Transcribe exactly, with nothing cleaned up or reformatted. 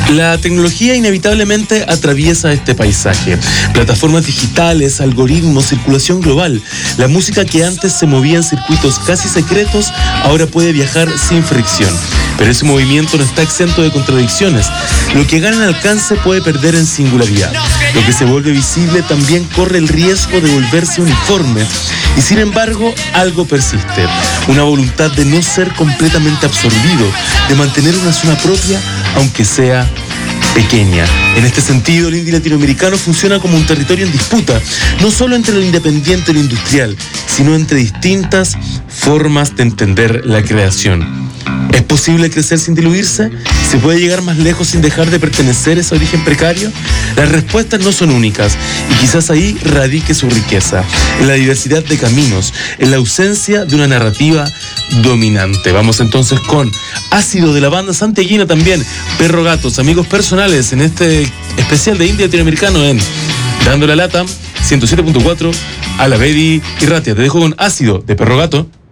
La tecnología inevitablemente atraviesa este paisaje. Plataformas digitales, algoritmos, circulación global. La música que antes se movía en circuitos casi secretos, ahora puede viajar sin fricción. Pero ese movimiento no está exento de contradicciones. Lo que gana en alcance puede perder en singularidad. Lo que se vuelve visible también corre el riesgo de volverse uniforme. Y sin embargo, algo persiste. Una voluntad de no ser completamente absorbido, de mantener una zona propia, aunque sea pequeña. En este sentido, el indie latinoamericano funciona como un territorio en disputa, no solo entre lo independiente y lo industrial, sino entre distintas formas de entender la creación. ¿Es posible crecer sin diluirse? ¿Se puede llegar más lejos sin dejar de pertenecer a ese origen precario? Las respuestas no son únicas y quizás ahí radique su riqueza, en la diversidad de caminos, en la ausencia de una narrativa dominante. Vamos entonces con Ácido de la banda santiaguina también, Perro Gatos, amigos personales en este especial de indie latinoamericano en Dando la Lata, ciento siete punto cuatro, a la Baby y Ratia. Te dejo con Ácido de Perro Gato.